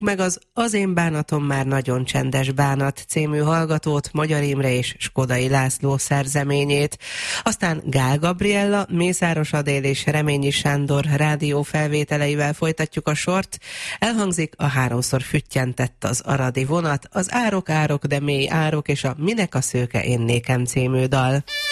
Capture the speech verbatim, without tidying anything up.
meg az Az én bánatom már nagyon csendes bánat című hallgatót, Magyar Imre és Skodai László szerzeményét. Aztán Gál Gabriella, Mészáros Adél és Reményi Sándor rádió felvételeivel folytatjuk a sort. Elhangzik a Háromszor füttyentett az aradi vonat, az Árok, árok, de mély árok és a Minek a szőke én nékem című dal.